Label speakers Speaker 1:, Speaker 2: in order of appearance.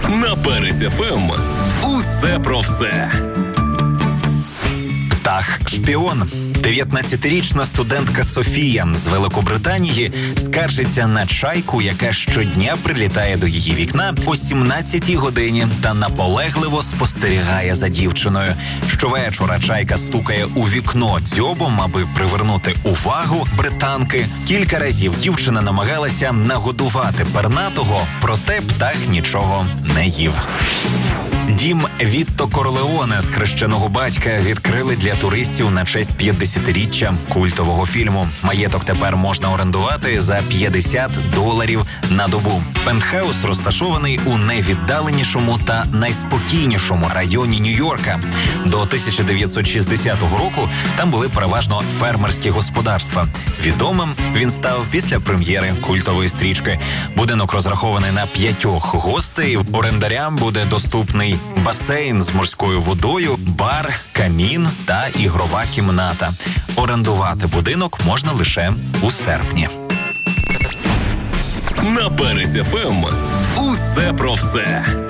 Speaker 1: На Перець ФМ. Усе про все.
Speaker 2: Птах-шпіон. 19-річна студентка Софія з Великобританії скаржиться на чайку, яка щодня прилітає до її вікна о 17-й годині та наполегливо спостерігає за дівчиною. Щовечора чайка стукає у вікно дзьобом, аби привернути увагу британки. Кілька разів дівчина намагалася нагодувати пернатого, проте птах нічого не їв. Дім Вітто Корлеоне з хрещеного батька відкрили для туристів на честь 50-річчя культового фільму. Маєток тепер можна орендувати за $50 на добу. Пентхаус розташований у найвіддаленішому та найспокійнішому районі Нью-Йорка. До 1960 року там були переважно фермерські господарства. Відомим він став після прем'єри культової стрічки. Будинок розрахований на 5 гостей. Орендарям буде доступний басейн з морською водою, бар, камін та ігрова кімната. Орендувати будинок можна лише у серпні.
Speaker 1: На Перець ФМ. Усе про все.